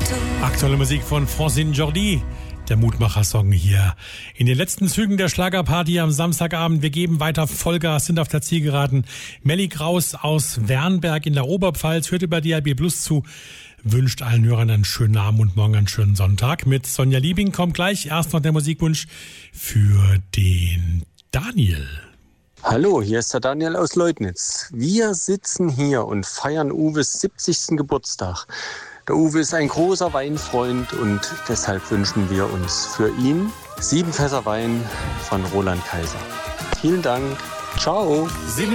Aktuelle Musik von Francine Jordi, der Mutmacher-Song hier. In den letzten Zügen der Schlagerparty am Samstagabend. Wir geben weiter Vollgas, sind auf der Zielgeraden. Melli Kraus aus Wernberg in der Oberpfalz hört über DAB Plus zu, wünscht allen Hörern einen schönen Abend und morgen einen schönen Sonntag. Mit Sonja Liebing kommt gleich erst noch der Musikwunsch für den Daniel. Hallo, hier ist der Daniel aus Leutnitz. Wir sitzen hier und feiern Uwes 70. Geburtstag. Der Uwe ist ein großer Weinfreund und deshalb wünschen wir uns für ihn 7 Fässer Wein von Roland Kaiser. Vielen Dank. Ciao.